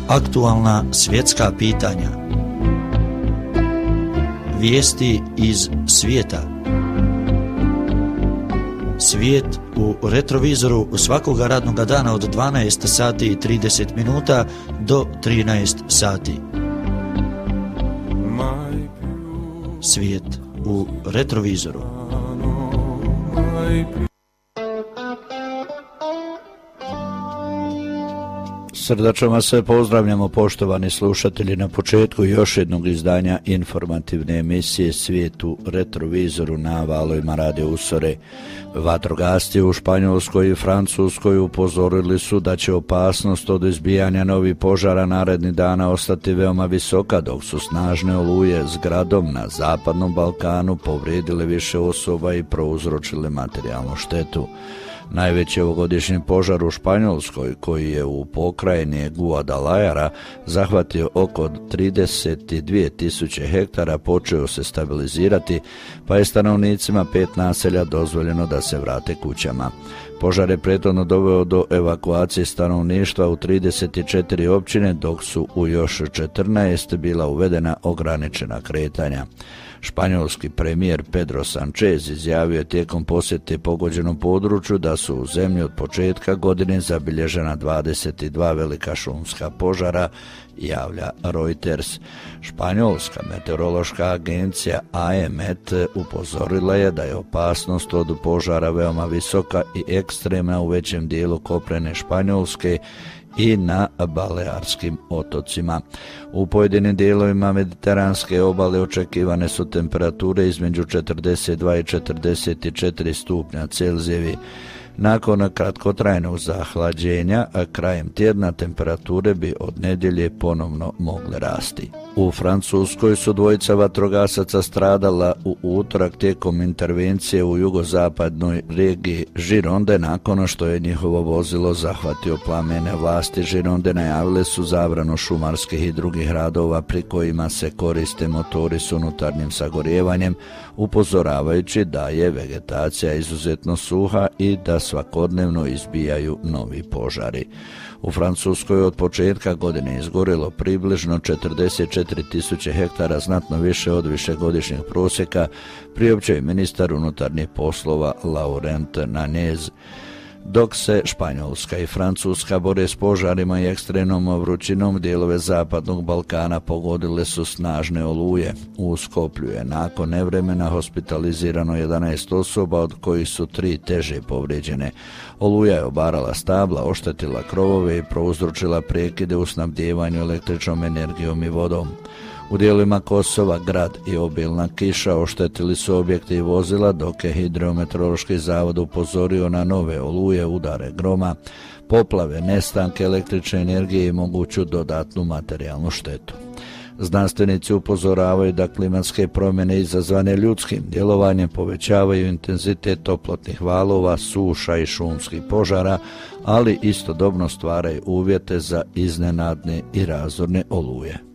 Aktualna svjetska pitanja. Vijesti iz svijeta. Svijet u retrovizoru svakoga radnog dana od 12 sati i 30 minuta do 13 sati. Svijet u retrovizoru. Srdačno vas sve pozdravljamo, poštovani slušatelji, na početku još jednog izdanja informativne emisije Svijet u retrovizoru na valovima Radio Usore. Vatrogasci u Španjolskoj i Francuskoj upozorili su da će opasnost od izbijanja novih požara narednih dana ostati veoma visoka, dok su snažne oluje s gradom na zapadnom Balkanu povrijedile više osoba i prouzročile materijalnu štetu. Najveći ovogodišnji požar u Španjolskoj, koji je u pokrajini Guadalajara zahvatio oko 32.000 hektara, počeo se stabilizirati, pa je stanovnicima 5 naselja dozvoljeno da se vrate kućama. Požar je prethodno doveo do evakuacije stanovništva u 34 općine, dok su u još 14 bila uvedena ograničena kretanja. Španjolski premijer Pedro Sanchez izjavio je tijekom posjete pogođenom području da su u zemlji od početka godine zabilježena 22 velika šumska požara, javlja Reuters. Španjolska meteorološka agencija AEMET upozorila je da je opasnost od požara veoma visoka i ekstremna u većem dijelu kopnene Španjolske i na Balearskim otocima. U pojedinim dijelovima mediteranske obale očekivane su temperature između 42 i 44 stupnja Celzijevi. Nakon kratkotrajnog zahlađenja, krajem tjedna temperature bi od nedjelje ponovno mogle rasti. U Francuskoj su dvojica vatrogasaca stradala u utorak tijekom intervencije u jugozapadnoj regiji Gironde nakon što je njihovo vozilo zahvatio plamene. Vlasti Gironde najavile su zabranu šumarskih i drugih radova pri kojima se koriste motori s unutarnjim sagorijevanjem, upozoravajući da je vegetacija izuzetno suha i da svakodnevno izbijaju novi požari. U Francuskoj od početka godine izgorilo približno 44.000 hektara, znatno više od višegodišnjeg prosjeka, priopćio je ministar unutarnjih poslova Laurent Nunez. Dok se Španjolska i Francuska bore s požarima i ekstremnom vrućinom, dijelove zapadnog Balkana pogodile su snažne oluje. U Skoplju je nakon nevremena hospitalizirano 11 osoba, od kojih su 3 teže povrijeđene. Oluja je obarala stabla, oštetila krovove i prouzročila prekide u snabdijevanju električnom energijom i vodom. U dijelovima Kosova, grad i obilna kiša oštetili su objekte i vozila, dok je Hidrometeorološki zavod upozorio na nove oluje, udare groma, poplave, nestanke električne energije i moguću dodatnu materijalnu štetu. Znanstvenici upozoravaju da klimatske promjene izazvane ljudskim djelovanjem povećavaju intenzitet toplotnih valova, suša i šumskih požara, ali istodobno stvaraju uvjete za iznenadne i razorne oluje.